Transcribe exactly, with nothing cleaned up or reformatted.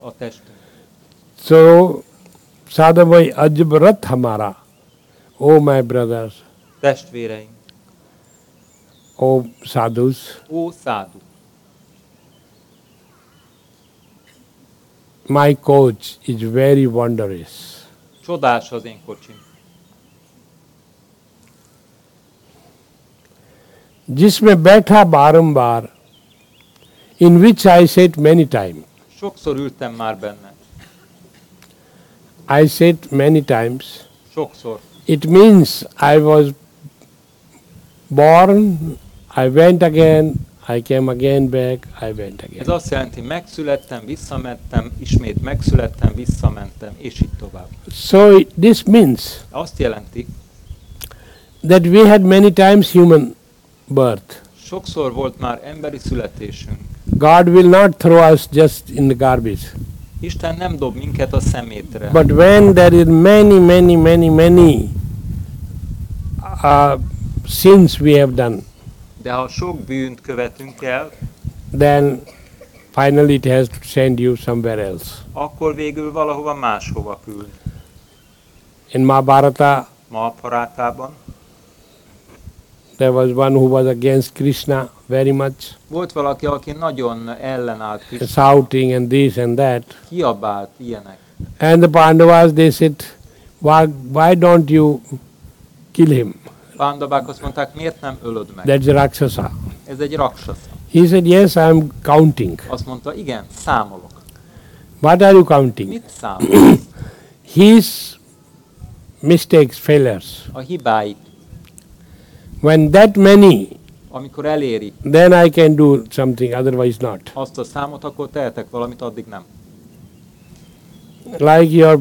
a testünk. So, Sadhavai Ajabrat Hamara, oh my brothers, Testvéreink, oh sadhus, ó szádu, my coach is very wondrous. csodás az én kocsim. जिसमें बैठा बारंबार, in which I sat many times. Sokszor ültem már benne. I sat many times. Sokszor. It means I was born, I went again, I came again back, I went again. Ez azt jelenti, megszülettem, visszamentem, ismét megszülettem, visszamentem, és így tovább. So this means Azt jelenti, that we had many times human birth. sokszor volt már emberi születésünk. God will not throw us just in the garbage. Isten nem dob minket a szemétre. But when there is many, many, many, many uh, sins we have done, De ha sok bűnt követünk el, then finally it has to send you somewhere else. akkor végül valahova máshova küld. In Mahabharata, Mahabharátában there was one who was against Krishna very much, volt valaki, aki nagyon ellenállt, és shouting and this and that. kiabált ilyenek. And the Pandavas, they said, why, why don't you kill him? Pándavák azt mondták, miért nem ölöd meg? That's Rakshasa. Ez egy raksasa. He said, yes, I am counting. Azt mondta, igen, számolok. What are you counting? Mit számolok? His mistakes, failures. A hibáit. When that many, Amikor eléri then I can do something, otherwise not. azt a számot, akkor tehetek valamit, addig nem. Like your